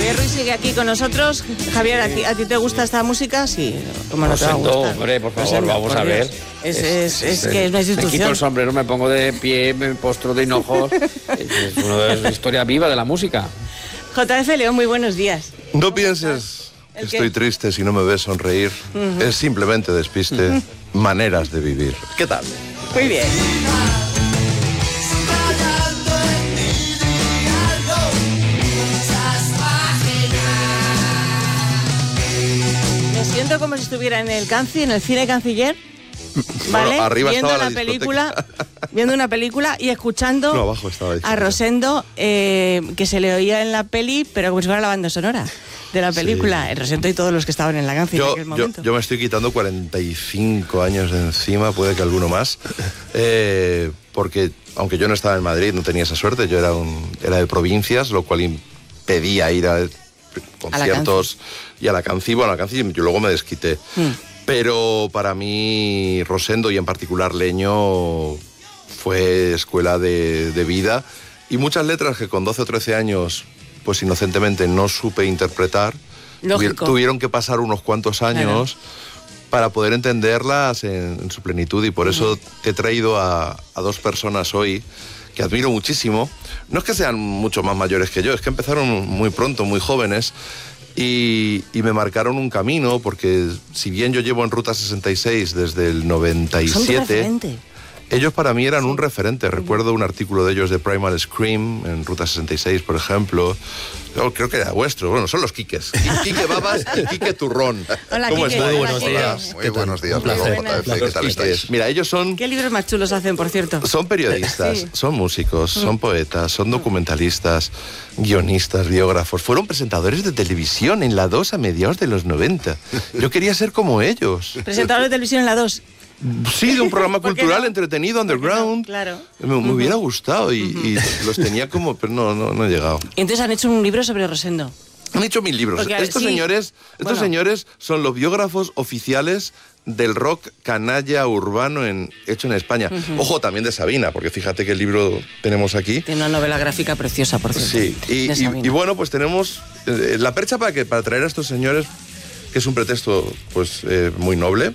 Javier Ruiz sigue aquí con nosotros. Javier, ¿a ti te gusta esta música? Sí, ¿cómo no te va a gustar? Hombre, por favor, Rosendo, vamos por a ver. Dios. Es que es una Me quito institución. el sombrero, me pongo de pie, me postro de hinojos. Es una historia viva de la música. JF León, muy buenos días. No pienses que estoy triste si no me ves sonreír. Es simplemente despiste. Maneras de vivir. ¿Qué tal? Muy bien. Me siento como si estuviera en el Canci, en el cine Canciller, ¿vale? Bueno, arriba viendo estaba la viendo una película y escuchando No, abajo estaba la a Rosendo, que se le oía en la peli, pero como si fuera la banda sonora de la película. El Rosendo y todos los que estaban en la Canci en aquel momento. Yo me estoy quitando 45 años de encima, puede que alguno más, porque aunque yo no estaba en Madrid, no tenía esa suerte, yo era de provincias, lo cual impedía ir a conciertos y a la Canci. Bueno, a la Canci yo luego me desquité. Pero para mí Rosendo y en particular Leño fue escuela de vida, y muchas letras que con 12 o 13 años pues inocentemente no supe interpretar, tuvieron que pasar unos cuantos años para poder entenderlas en su plenitud, y por eso te he traído a dos personas hoy que admiro muchísimo. No es que sean mucho más mayores que yo, es que empezaron muy pronto, muy jóvenes, y me marcaron un camino, porque si bien yo llevo en Ruta 66 desde el 97, ellos para mí eran un referente. Recuerdo un artículo de ellos de Primal Scream en Ruta 66, por ejemplo. Yo creo que era vuestro. Bueno, son los Quiques. Quique Babas y Quique Turrón. Hola, ¿Cómo Quique. estáis? Muy buenos días. Muy buenos días. Un placer. ¿Qué tal estáis? Mira, ellos son... ¿Qué libros más chulos hacen, por cierto? Son periodistas, Sí. son músicos, son poetas, son documentalistas, guionistas, biógrafos. Fueron presentadores de televisión en la 2 a mediados de los 90. Yo quería ser como ellos. Presentador de televisión en la 2. Sí, de un programa ¿Por qué cultural no? entretenido, underground. No, claro. Me hubiera gustado y los tenía como... Pero no he llegado. Y entonces han hecho un libro sobre Rosendo. Han hecho 1000 libros. Porque, Estos sí. señores son los biógrafos oficiales del rock canalla urbano hecho en España. Ojo, también de Sabina, porque fíjate que el libro tenemos aquí. Tiene una novela gráfica preciosa, por cierto. Sí, de Sabina. y bueno, pues tenemos la percha para traer a estos señores, que es un pretexto pues muy noble.